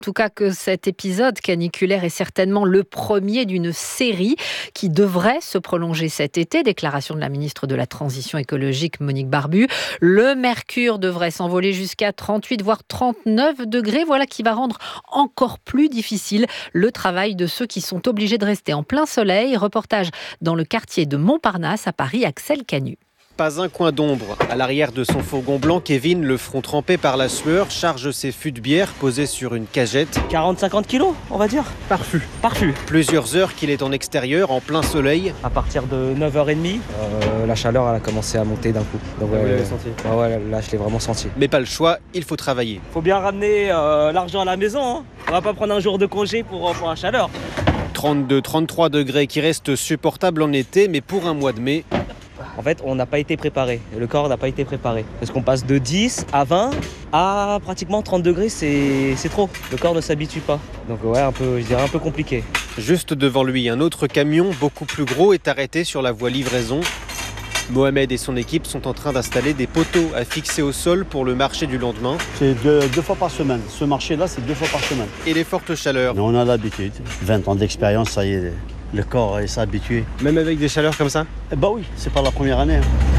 En tout cas que cet épisode caniculaire est certainement le premier d'une série qui devrait se prolonger cet été. Déclaration de la ministre de la Transition écologique Monique Barbu. Le mercure devrait s'envoler jusqu'à 38 voire 39 degrés. Voilà qui va rendre encore plus difficile le travail de ceux qui sont obligés de rester en plein soleil. Reportage dans le quartier de Montparnasse à Paris, Axel Canu. Pas un coin d'ombre. À l'arrière de son fourgon blanc, Kevin, le front trempé par la sueur, charge ses fûts de bière posés sur une cagette. 40-50 kilos, on va dire. Par fût. Plusieurs heures qu'il est en extérieur, en plein soleil. À partir de 9h30, la chaleur elle a commencé à monter d'un coup. Donc, vous l'avez senti ? Ouais, là je l'ai vraiment senti. Mais pas le choix, il faut travailler. Faut bien ramener l'argent à la maison. Hein. On va pas prendre un jour de congé pour la chaleur. 32-33 degrés qui restent supportables en été, mais pour un mois de mai... En fait, on n'a pas été préparé. Le corps n'a pas été préparé. Parce qu'on passe de 10 à 20 à pratiquement 30 degrés, c'est trop. Le corps ne s'habitue pas. Donc ouais, je dirais un peu compliqué. Juste devant lui, un autre camion, beaucoup plus gros, est arrêté sur la voie livraison. Mohamed et son équipe sont en train d'installer des poteaux à fixer au sol pour le marché du lendemain. C'est deux fois par semaine. Ce marché-là, c'est 2 fois par semaine. Et les fortes chaleurs. Mais on a l'habitude. 20 ans d'expérience, ça y est. Le corps s'est habitué. Même avec des chaleurs comme ça ? Bah oui, c'est pas la première année.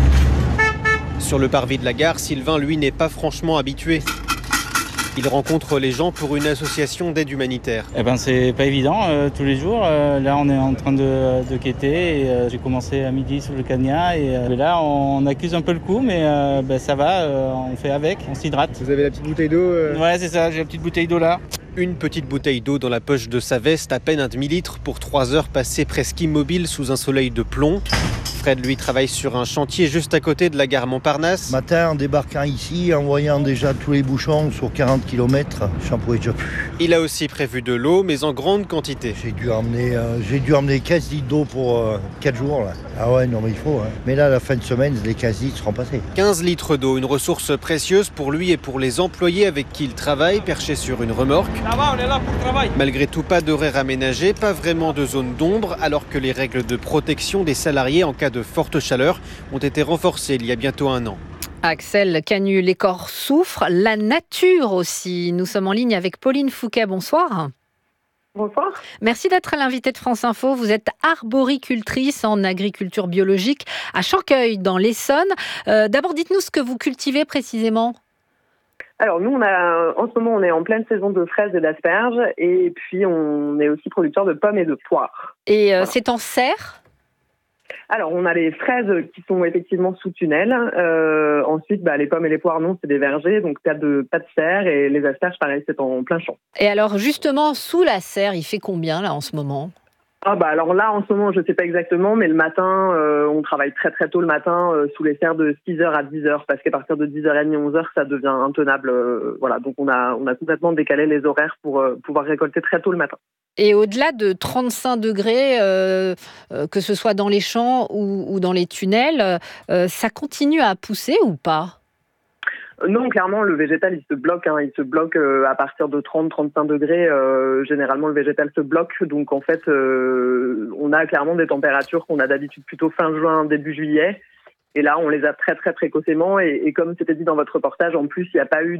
Sur le parvis de la gare, Sylvain, lui, n'est pas franchement habitué. Il rencontre les gens pour une association d'aide humanitaire. C'est pas évident tous les jours. Là, on est en train de quêter. Et, j'ai commencé à midi sous le cagnat. Et là, on accuse un peu le coup, mais ça va. On fait avec, on s'hydrate. Vous avez la petite bouteille d'eau Ouais, c'est ça, j'ai la petite bouteille d'eau là. Une petite bouteille d'eau dans la poche de sa veste, à peine un demi-litre pour 3 heures passées presque immobiles sous un soleil de plomb. Fred, lui, travaille sur un chantier juste à côté de la gare Montparnasse. Matin, en débarquant ici, en voyant déjà tous les bouchons sur 40 km, j'en pouvais déjà plus. Il a aussi prévu de l'eau, mais en grande quantité. J'ai dû emmener 15 litres d'eau pour 4 jours. Là. Ah ouais, non mais il faut. Hein. Mais là, à la fin de semaine, les 15 litres seront passés. 15 litres d'eau, une ressource précieuse pour lui et pour les employés avec qui il travaille, perchés sur une remorque. Ça va, on est là pour le travail. Malgré tout, pas d'horaire aménagé, pas vraiment de zone d'ombre, alors que les règles de protection des salariés en cas de forte chaleur ont été renforcées il y a bientôt 1 an. Axel Canu, les corps souffrent, la nature aussi. Nous sommes en ligne avec Pauline Fouquet, bonsoir. Bonsoir. Merci d'être l'invitée de France Info. Vous êtes arboricultrice en agriculture biologique à Chanqueuil, dans l'Essonne. D'abord, dites-nous ce que vous cultivez précisément. Alors nous, en ce moment, on est en pleine saison de fraises et d'asperges, et puis on est aussi producteur de pommes et de poires. Et voilà. C'est en serre ? Alors, on a les fraises qui sont effectivement sous tunnel. Ensuite, les pommes et les poires, non, c'est des vergers, donc pas de serre. Et les asperges, pareil, c'est en plein champ. Et alors, justement, sous la serre, il fait combien, là, en ce moment ? Alors là, en ce moment, je ne sais pas exactement, mais le matin, on travaille très très tôt le matin sous les serres de 6h à 10h, parce qu'à partir de 10h30, 11h, ça devient intenable. Voilà, donc on a complètement décalé les horaires pour pouvoir récolter très tôt le matin. Et au-delà de 35 degrés, que ce soit dans les champs ou dans les tunnels, ça continue à pousser ou pas ? Non, clairement, le végétal, il se bloque. Il se bloque à partir de 30-35 degrés. Généralement, le végétal se bloque. Donc, en fait, on a clairement des températures qu'on a d'habitude plutôt fin juin, début juillet. Et là, on les a très, très précocement. Et comme c'était dit dans votre reportage, en plus, il n'y a pas eu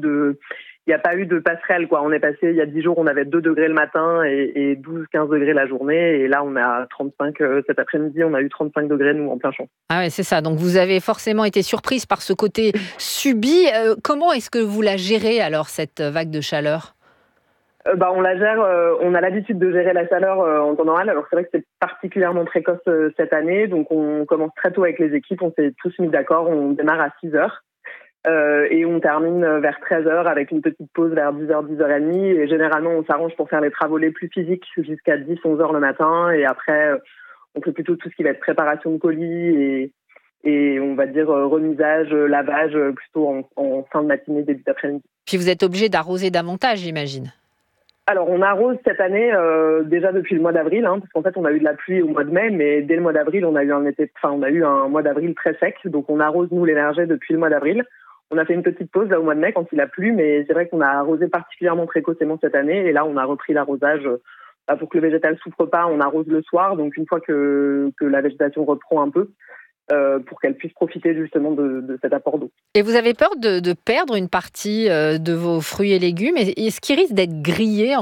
de passerelle, quoi. On est passé, il y a 10 jours, on avait 2 degrés le matin et 12-15 degrés la journée. Et là, on est à 35 cet après-midi. On a eu 35 degrés, nous, en plein champ. Ah ouais, c'est ça. Donc, vous avez forcément été surprise par ce côté subi. Comment est-ce que vous la gérez, alors, cette vague de chaleur ? On la gère, on a l'habitude de gérer la chaleur en temps normal. Alors c'est vrai que c'est particulièrement précoce cette année, donc on commence très tôt avec les équipes, on s'est tous mis d'accord, on démarre à 6h et on termine vers 13h avec une petite pause vers 10h, 10h30 et généralement on s'arrange pour faire les travaux les plus physiques jusqu'à 10, 11h le matin et après on fait plutôt tout ce qui va être préparation de colis et on va dire remisage, lavage plutôt en fin de matinée, début d'après-midi. Puis vous êtes obligé d'arroser davantage, j'imagine. Alors, on arrose cette année déjà depuis le mois d'avril, parce qu'en fait, on a eu de la pluie au mois de mai, mais dès le mois d'avril, on a eu un mois d'avril très sec. Donc, on arrose, nous, les vergers depuis le mois d'avril. On a fait une petite pause là au mois de mai quand il a plu, mais c'est vrai qu'on a arrosé particulièrement précocement cette année. Et là, on a repris l'arrosage pour que le végétal souffre pas. On arrose le soir, donc une fois que la végétation reprend un peu. pour qu'elles puissent profiter justement de cet apport d'eau. Et vous avez peur de perdre une partie de vos fruits et légumes? Est-ce qu'ils risquent d'être grillés